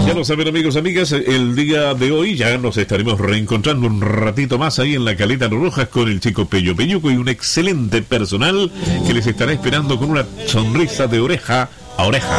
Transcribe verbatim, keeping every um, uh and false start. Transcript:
Ya lo saben, amigos, amigas, el día de hoy ya nos estaremos reencontrando un ratito más ahí en la Caleta Rojas con el chico Pello Pelluco y un excelente personal que les estará esperando con una sonrisa de oreja a oreja.